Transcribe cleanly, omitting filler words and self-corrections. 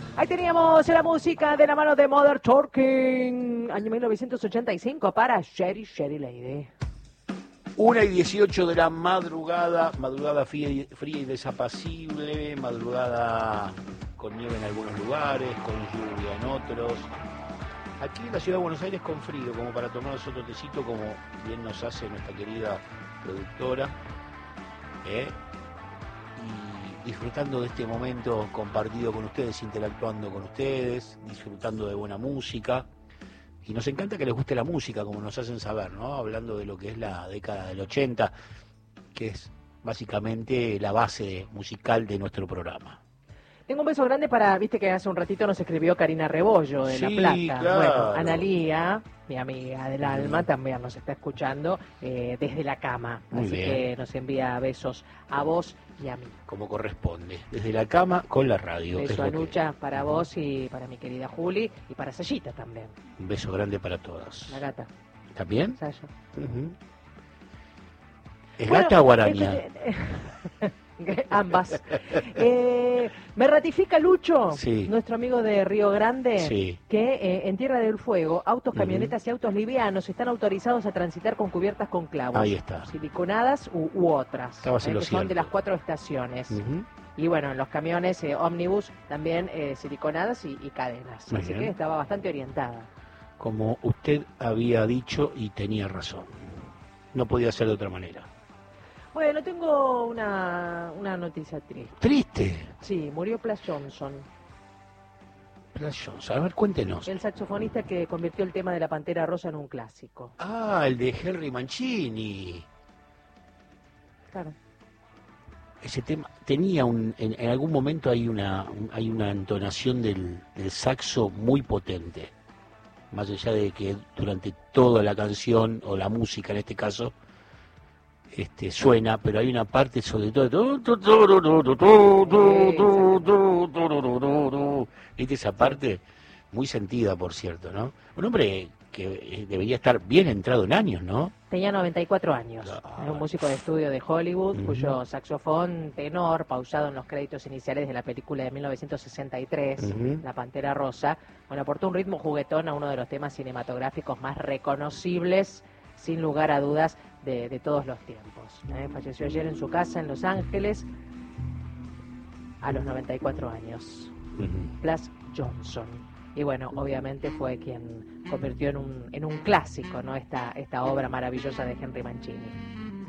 Ahí teníamos la música de la mano de Modern Talking, año 1985, para Sherry Lady. 1:18 de la madrugada, madrugada fría y desapacible, madrugada con nieve en algunos lugares, con lluvia en otros. Aquí en la ciudad de Buenos Aires con frío, como para tomarnos otro tecito, como bien nos hace nuestra querida productora. Y disfrutando de este momento compartido con ustedes, interactuando con ustedes, disfrutando de buena música. Y nos encanta que les guste la música, como nos hacen saber, ¿no? Hablando de lo que es la década del 80, que es básicamente la base musical de nuestro programa. Tengo un beso grande para, viste que hace un ratito nos escribió Karina Rebollo de La Plata. Claro. Bueno, Analía, mi amiga del alma, también nos está escuchando desde la cama. Muy Así bien. que nos envía besos a vos y a mí. Como corresponde, desde la cama con la radio. Beso a Lucha para vos y para mi querida Juli y para Sayita también. Un beso grande para todas. La gata. ¿También? Saya. ¿Es gata o araña? Ambas. Me ratifica Lucho, Sí. nuestro amigo de Río Grande, Sí. que en Tierra del Fuego, autos, camionetas y autos livianos están autorizados a transitar con cubiertas con clavos. Ahí está. Siliconadas u otras, Estabas en lo que son de cierto. las 4 estaciones. Y bueno, en los camiones ómnibus también siliconadas y cadenas. Muy Así bien. que estaba bastante orientada. Como usted había dicho y tenía razón. No podía ser de otra manera. Bueno, tengo una noticia triste. ¿Triste? Sí, murió Plas Johnson, Plas Johnson. A ver, cuéntenos. el saxofonista que convirtió el tema de la Pantera Rosa en un clásico. Ah, el de Henry Mancini. Claro. Ese tema tenía en algún momento hay una entonación del saxo muy potente. Más allá de que durante toda la canción, o la música en este caso, suena, pero hay una parte sobre todo, ¿viste esa parte? Muy sentida, por cierto, ¿no? Un hombre que debería estar bien entrado en años, ¿no? Tenía 94 años. Claro. Era un músico de estudio de Hollywood, cuyo saxofón tenor, pausado en los créditos iniciales de la película de 1963, La Pantera Rosa, bueno, aportó un ritmo juguetón a uno de los temas cinematográficos más reconocibles, sin lugar a dudas, de todos los tiempos. Falleció ayer en su casa en Los Ángeles, a los 94 años. Plas Johnson. Y bueno, obviamente fue quien convirtió en un clásico, ¿no? Esta obra maravillosa de Henry Mancini.